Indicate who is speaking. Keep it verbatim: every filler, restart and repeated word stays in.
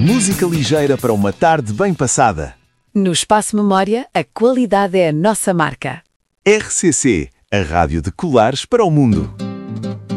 Speaker 1: Música ligeira para uma tarde bem passada.
Speaker 2: No Espaço Memória, a qualidade é a nossa marca.
Speaker 1: R C C, a rádio de colares para o mundo.